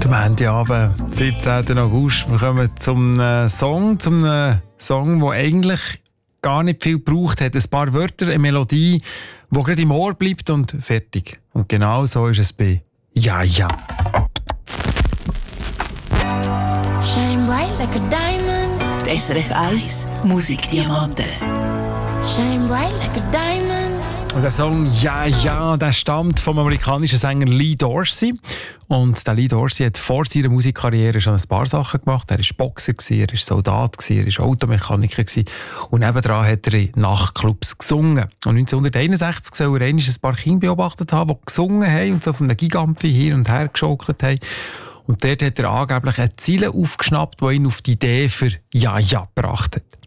Am Montagabend, 17. August, wir kommen zum Song, der eigentlich gar nicht viel gebraucht hat. Ein paar Wörter, eine Melodie, die gerade im Ohr bleibt und fertig. Und genau so ist es bei Ja, ja. Shine bright like a diamond. Die SRF 1 Musikdiamanten. Shine bright like a diamond. Und der Song «Ja, ja», der stammt vom amerikanischen Sänger Lee Dorsey. Und der Lee Dorsey hat vor seiner Musikkarriere schon ein paar Sachen gemacht. Er war Boxer, er war Soldat, er war Automechaniker. Und nebendran hat er in Nachtclubs gesungen. Und 1961 soll er ein paar Kinder beobachtet haben, die gesungen haben und so von einem Gigampfi hin und her geschaukelt haben. Und dort hat er angeblich eine Ziele aufgeschnappt, die ihn auf die Idee für «Ja, ja» gebracht hat.